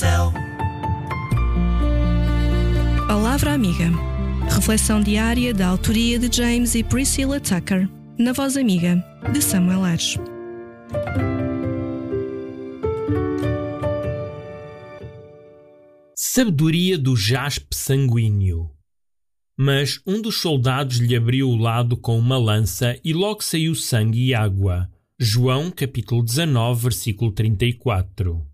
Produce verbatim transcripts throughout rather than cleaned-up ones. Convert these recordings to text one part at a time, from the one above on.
céu. Palavra Amiga. Reflexão diária da autoria de James e Priscilla Tucker, na Voz Amiga, de Samuel Ares. Sabedoria do jaspe sanguíneo. Mas um dos soldados lhe abriu o lado com uma lança e logo saiu sangue e água. João capítulo dezanove, versículo trinta e quatro.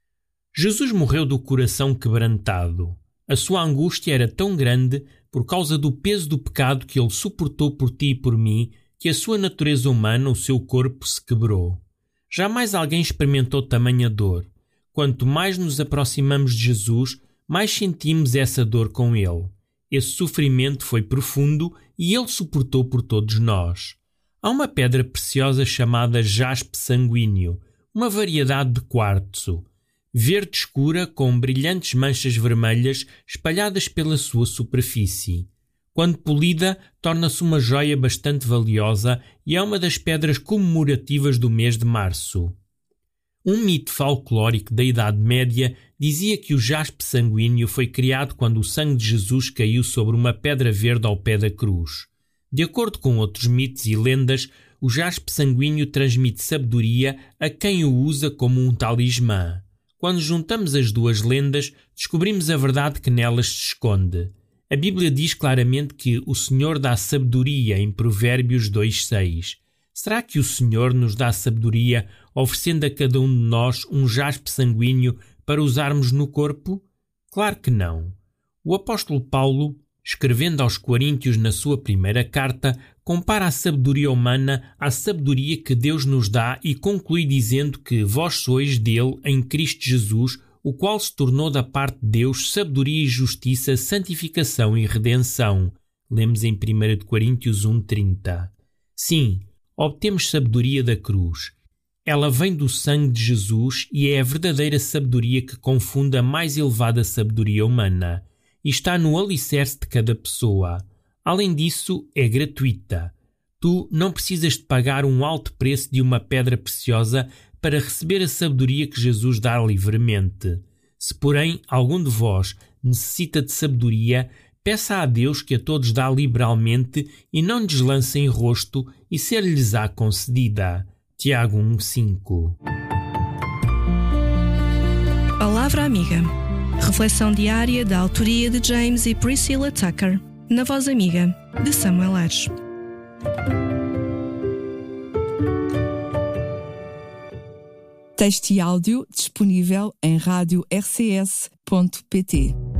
Jesus morreu do coração quebrantado. A sua angústia era tão grande por causa do peso do pecado que ele suportou por ti e por mim, que a sua natureza humana, o seu corpo, se quebrou. Jamais alguém experimentou tamanha dor. Quanto mais nos aproximamos de Jesus, mais sentimos essa dor com ele. Esse sofrimento foi profundo e ele suportou por todos nós. Há uma pedra preciosa chamada jaspe sanguíneo, uma variedade de quartzo, verde escura com brilhantes manchas vermelhas espalhadas pela sua superfície. Quando polida, torna-se uma joia bastante valiosa e é uma das pedras comemorativas do mês de março. Um mito folclórico da Idade Média dizia que o jaspe sanguíneo foi criado quando o sangue de Jesus caiu sobre uma pedra verde ao pé da cruz. De acordo com outros mitos e lendas, o jaspe sanguíneo transmite sabedoria a quem o usa como um talismã. Quando juntamos as duas lendas, descobrimos a verdade que nelas se esconde. A Bíblia diz claramente que o Senhor dá sabedoria em Provérbios dois, seis. Será que o Senhor nos dá sabedoria oferecendo a cada um de nós um jaspe sanguíneo para usarmos no corpo? Claro que não. O apóstolo Paulo, escrevendo aos Coríntios na sua primeira carta, compara a sabedoria humana à sabedoria que Deus nos dá e conclui dizendo que vós sois dele em Cristo Jesus, o qual se tornou da parte de Deus sabedoria e justiça, santificação e redenção. Lemos em primeira Coríntios um, trinta. Sim, obtemos sabedoria da cruz. Ela vem do sangue de Jesus e é a verdadeira sabedoria que confunde a mais elevada sabedoria humana. E está no alicerce de cada pessoa. Além disso, é gratuita. Tu não precisas de pagar um alto preço de uma pedra preciosa para receber a sabedoria que Jesus dá livremente. Se, porém, algum de vós necessita de sabedoria, peça a Deus que a todos dá liberalmente e não lhes lance em rosto e ser-lhes-á concedida. Tiago um, cinco. Palavra Amiga. Reflexão diária da autoria de James e Priscilla Tucker, na Voz Amiga, de Samuel Ares. Texto e áudio disponível em rádio r c s ponto p t.